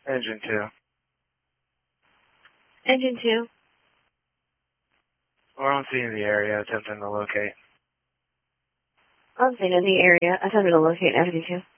Engine 2. Engine 2. We're on scene in the area, attempting to locate. On scene in the area, attempting to locate Avenue 2.